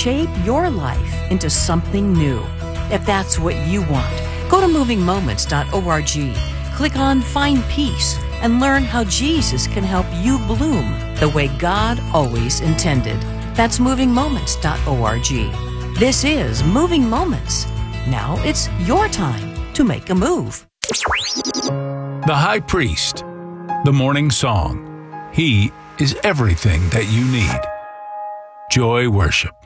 shape your life into something new. If that's what you want, go to movingmoments.org. Click on Find Peace and learn how Jesus can help you bloom the way God always intended. That's movingmoments.org. This is Moving Moments. Now it's your time to make a move. The High Priest, the morning song. He is everything that you need. Joy Worship.